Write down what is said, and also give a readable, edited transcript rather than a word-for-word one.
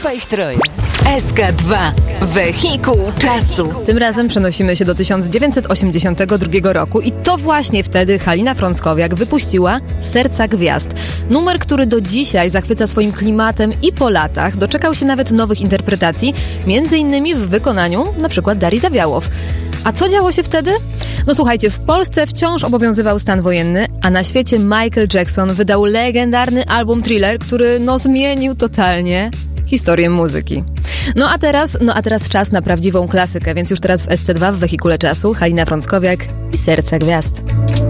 Chyba ich troje. SK2. Wehikuł czasu. Tym razem przenosimy się do 1982 roku i to właśnie wtedy Halina Frąckowiak wypuściła Serca Gwiazd. Numer, który do dzisiaj zachwyca swoim klimatem i po latach doczekał się nawet nowych interpretacji, między innymi w wykonaniu np. Darii Zawiałow. A co działo się wtedy? No słuchajcie, w Polsce wciąż obowiązywał stan wojenny, a na świecie Michael Jackson wydał legendarny album Thriller, który zmienił totalnie historię muzyki. No a teraz czas na prawdziwą klasykę, więc już teraz w SC2 w Wehikule Czasu Halina Frąckowiak i Serca Gwiazd.